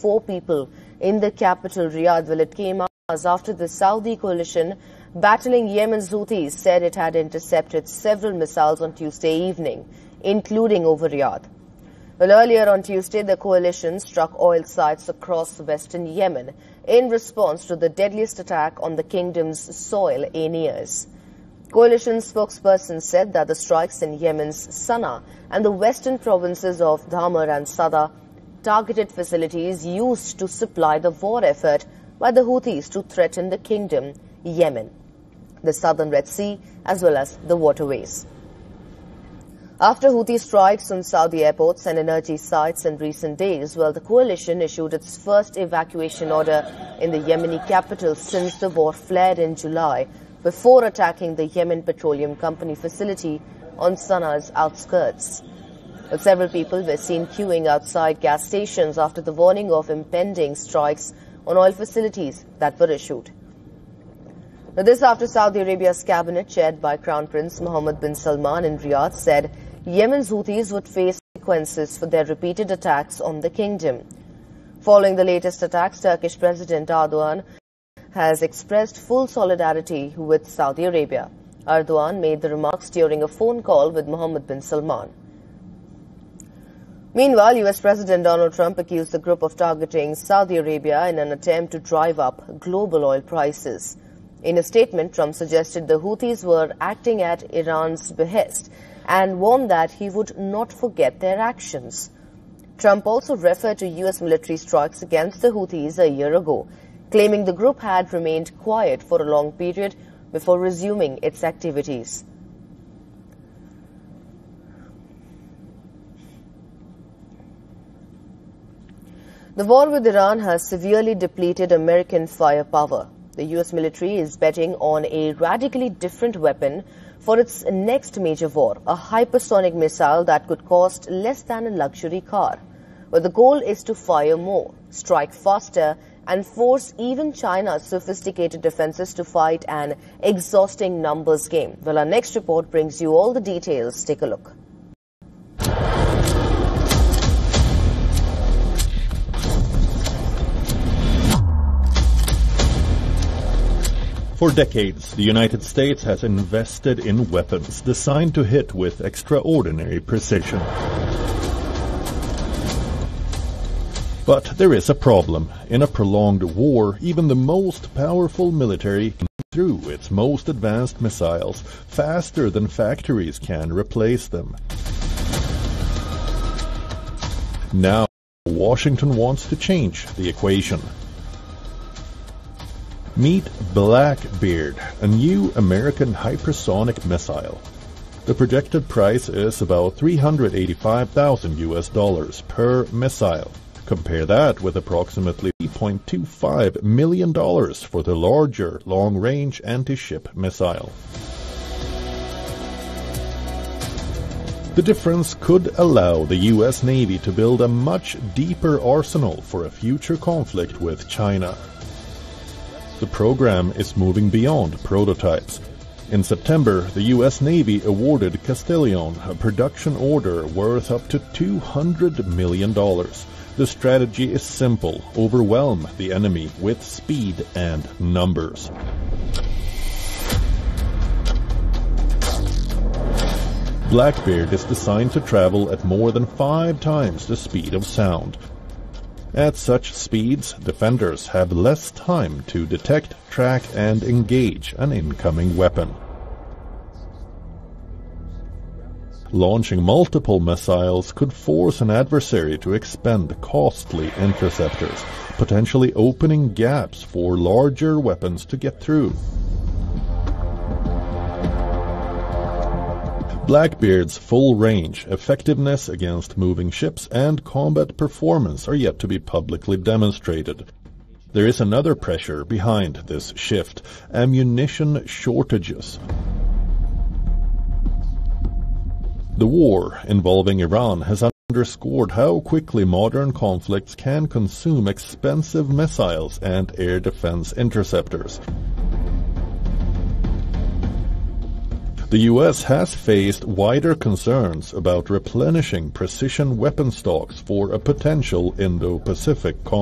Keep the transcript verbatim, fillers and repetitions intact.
four people in the capital, Riyadh. Well, it came hours after the Saudi coalition battling Yemen's Houthis said it had intercepted several missiles on Tuesday evening, including over Riyadh. Well, earlier on Tuesday, the coalition struck oil sites across western Yemen in response to the deadliest attack on the kingdom's soil in years. Coalition spokesperson said that the strikes in Yemen's Sana'a and the western provinces of Dhamar and Sada targeted facilities used to supply the war effort by the Houthis to threaten the kingdom, Yemen, the southern Red Sea, as well as the waterways. After Houthi strikes on Saudi airports and energy sites in recent days, well, the coalition issued its first evacuation order in the Yemeni capital since the war flared in July, before attacking the Yemen Petroleum Company facility on Sana'a's outskirts. Well, several people were seen queuing outside gas stations after the warning of impending strikes on oil facilities that were issued. Now, this after Saudi Arabia's cabinet, chaired by Crown Prince Mohammed bin Salman in Riyadh, said Yemen's Houthis would face consequences for their repeated attacks on the kingdom. Following the latest attacks, Turkish President Erdogan has expressed full solidarity with Saudi Arabia. Erdogan made the remarks during a phone call with Mohammed bin Salman. Meanwhile, U S President Donald Trump accused the group of targeting Saudi Arabia in an attempt to drive up global oil prices. In a statement, Trump suggested the Houthis were acting at Iran's behest and warned that he would not forget their actions. Trump also referred to U S military strikes against the Houthis a year ago, claiming the group had remained quiet for a long period before resuming its activities. The war with Iran has severely depleted American firepower. The U S military is betting on a radically different weapon for its next major war, a hypersonic missile that could cost less than a luxury car. But the goal is to fire more, strike faster, and force even China's sophisticated defenses to fight an exhausting numbers game. Well, our next report brings you all the details. Take a look. For decades, the United States has invested in weapons designed to hit with extraordinary precision. But there is a problem. In a prolonged war, even the most powerful military can get through its most advanced missiles faster than factories can replace them. Now, Washington wants to change the equation. Meet Blackbeard, a new American hypersonic missile. The projected price is about three hundred eighty-five thousand U S dollars per missile. Compare that with approximately three point two five million dollars for the larger long-range anti-ship missile. The difference could allow the U S Navy to build a much deeper arsenal for a future conflict with China. The program is moving beyond prototypes. In September, the U S Navy awarded Castillon a production order worth up to two hundred million dollars. The strategy is simple: overwhelm the enemy with speed and numbers. Blackbeard is designed to travel at more than five times the speed of sound. At such speeds, defenders have less time to detect, track, and engage an incoming weapon. Launching multiple missiles could force an adversary to expend costly interceptors, potentially opening gaps for larger weapons to get through. Blackbeard's full range, effectiveness against moving ships, and combat performance are yet to be publicly demonstrated. There is another pressure behind this shift: ammunition shortages. The war involving Iran has underscored how quickly modern conflicts can consume expensive missiles and air defense interceptors. The U S has faced wider concerns about replenishing precision weapon stocks for a potential Indo-Pacific conflict.